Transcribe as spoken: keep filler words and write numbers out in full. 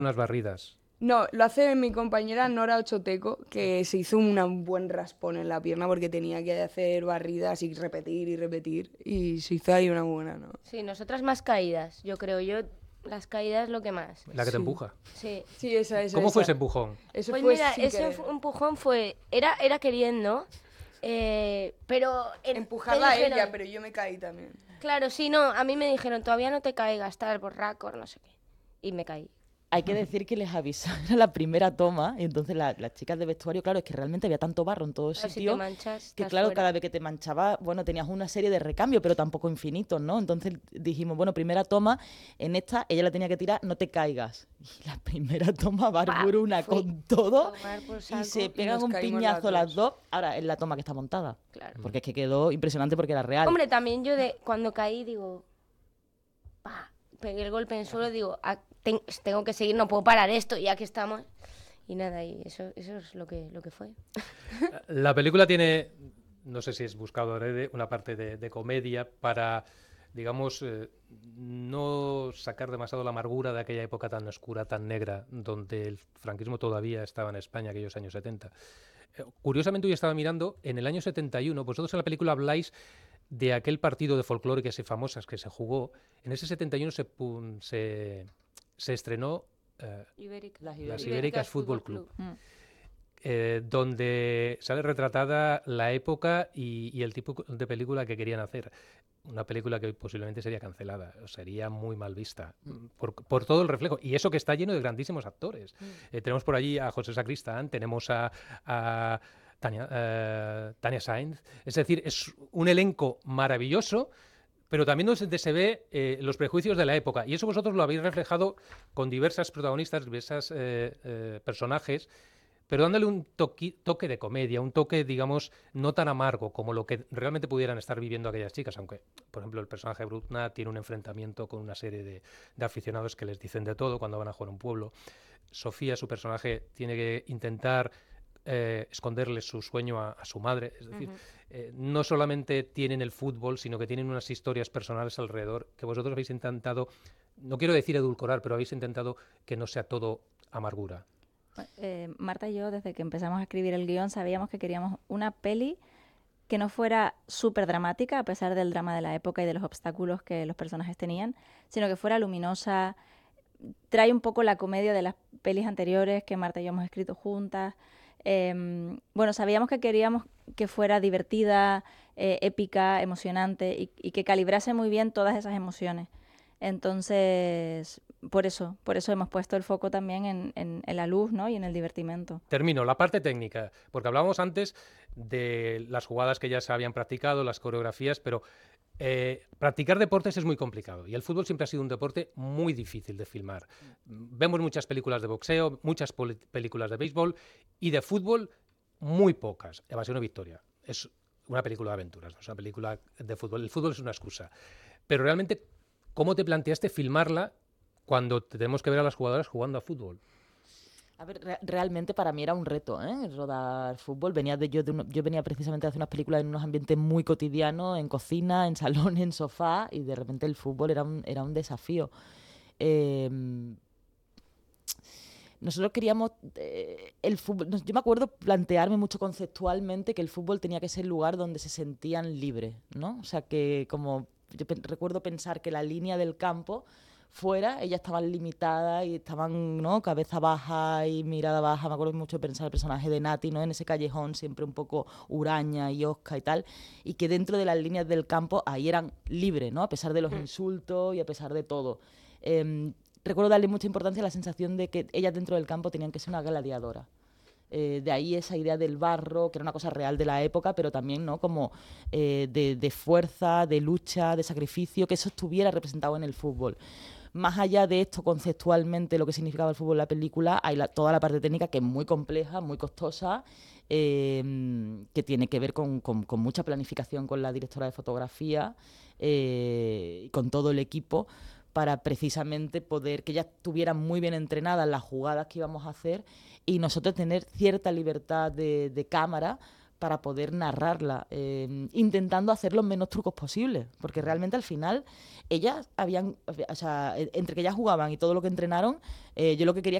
unas barridas. No, lo hace mi compañera Nora Ochoteco, que se hizo una- un buen raspón en la pierna porque tenía que hacer barridas y repetir y repetir. Y se hizo ahí una buena, ¿no? Sí, nosotras más caídas, yo creo. Yo, las caídas lo que más. La que te Sí. empuja. Sí. Sí, esa, esa, ¿Cómo fue ese esa. empujón? Eso Pues fue mira, sin ese querer. fu- empujón fue... Era, era queriendo, eh, pero... en- Empujarla me a dijeron- ella, pero yo me caí también. Claro, sí, no, a mí me dijeron, todavía no te caigas, tal, por récord, no sé qué. Y me caí. Hay que decir que les avisaron a la primera toma y entonces la- las chicas de vestuario, claro, es que realmente había tanto barro en todo Claro, si te sitio manchas, que estás claro, fuera. cada vez que te manchabas, bueno, tenías una serie de recambios, pero tampoco infinitos, ¿no? Entonces dijimos, bueno, primera toma, en esta ella la tenía que tirar, no te caigas. Y la primera toma, Barburu, una Fui con todo, Tomar por y saco. se y pegan nos un caímos piñazo las las dos. Ahora, es la toma que está montada. Claro. Porque es que quedó impresionante porque era real. Hombre, también yo de cuando caí digo, pa, pegué el golpe en el suelo, digo, "Ah, ten- tengo que seguir, no puedo parar esto, ya que estamos. Y nada, y eso, eso es lo que, lo que fue. La película tiene, no sé si es buscado adrede, una parte de, de comedia para, digamos, eh, no sacar demasiado la amargura de aquella época tan oscura, tan negra, donde el franquismo todavía estaba en España, aquellos años setenta. Eh, curiosamente, hoy estaba mirando, en el año setenta y uno, vosotros en la película habláis de aquel partido de folclóricas y famosas que se jugó. En ese setenta y uno se, pun- se, se estrenó eh, Ibérica. Las Las Ibéricas. Ibéricas Fútbol Club. Mm. eh, donde sale retratada la época y, y el tipo de película que querían hacer. Una película que hoy posiblemente sería cancelada, o sería muy mal vista, mm, por, por todo el reflejo. Y eso que está lleno de grandísimos actores. Eh, tenemos por allí a José Sacristán, tenemos a, a Tania, eh, Tania Sainz. Es decir, es un elenco maravilloso, pero también donde se ve eh, los prejuicios de la época. Y eso vosotros lo habéis reflejado con diversas protagonistas, diversas eh, eh, personajes, pero dándole un toqui- toque de comedia, un toque, digamos, no tan amargo como lo que realmente pudieran estar viviendo aquellas chicas, aunque, por ejemplo, el personaje de Brutna tiene un enfrentamiento con una serie de, de aficionados que les dicen de todo cuando van a jugar a un pueblo. Sofía, su personaje, tiene que intentar eh, esconderle su sueño a, a su madre, es decir, Ujú. eh, no solamente tienen el fútbol, sino que tienen unas historias personales alrededor que vosotros habéis intentado, no quiero decir edulcorar, pero habéis intentado que no sea todo amargura. Eh, Marta y yo, desde que empezamos a escribir el guión, sabíamos que queríamos una peli que no fuera súper dramática, a pesar del drama de la época y de los obstáculos que los personajes tenían, sino que fuera luminosa. Trae un poco la comedia de las pelis anteriores que Marta y yo hemos escrito juntas. Eh, bueno, sabíamos que queríamos que fuera divertida, eh, épica, emocionante y, y que calibrase muy bien todas esas emociones. Entonces, por eso, por eso hemos puesto el foco también en, en- en la luz, ¿no? Y en el divertimento. Termino, la parte técnica, porque hablábamos antes de las jugadas que ya se habían practicado, las coreografías, pero eh, practicar deportes es muy complicado y el fútbol siempre ha sido un deporte muy difícil de filmar. Vemos muchas películas de boxeo, muchas poli- películas de béisbol y de fútbol muy pocas. Evasión o Victoria es una película de aventuras, no es una película de fútbol. El fútbol es una excusa. Pero realmente, ¿cómo te planteaste filmarla cuando tenemos que ver a las jugadoras jugando a fútbol? A ver, re- realmente para mí era un reto, ¿eh? Rodar fútbol. Venía de, yo, de uno- yo venía precisamente de hacer unas películas en unos ambientes muy cotidianos, en cocina, en salón, en sofá, y de repente el fútbol era un, era un desafío. Eh, nosotros queríamos eh, el fútbol. nos- Yo me acuerdo plantearme mucho conceptualmente que el fútbol tenía que ser el lugar donde se sentían libres, ¿no? O sea que como yo pe- recuerdo pensar que la línea del campo fuera, ellas estaban limitadas y estaban, ¿no? Cabeza baja y mirada baja. Me acuerdo mucho de pensar el personaje de Nati, ¿no? En ese callejón siempre un poco huraña y osca y tal, y que dentro de las líneas del campo ahí eran libres, ¿no? A pesar de los insultos y a pesar de todo. Em, recuerdo darle mucha importancia a la sensación de que ellas dentro del campo tenían que ser una gladiadora. Eh, de ahí esa idea del barro, que era una cosa real de la época, pero también, ¿no? Como eh, de, de fuerza, de lucha, de sacrificio, que eso estuviera representado en el fútbol. Más allá de esto, conceptualmente, lo que significaba el fútbol en la película, hay la- toda la parte técnica que es muy compleja, muy costosa, eh, que tiene que ver con, con- con mucha planificación con la directora de fotografía eh, y con todo el equipo, para precisamente poder que ellas tuvieran muy bien entrenadas las jugadas que íbamos a hacer y nosotros tener cierta libertad de, de cámara para poder narrarla, eh, intentando hacer los menos trucos posibles, porque realmente al final ellas habían, o sea, entre que ellas jugaban y todo lo que entrenaron, eh, yo lo que quería